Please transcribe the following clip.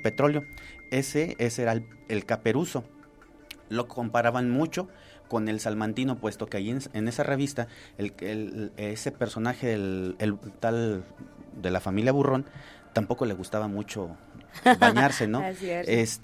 petróleo. Ese era el caperuzo. Lo comparaban mucho con el salmantino, puesto que ahí en esa revista ese personaje, el tal de la familia Burrón, tampoco le gustaba mucho bañarse, ¿no? Es cierto.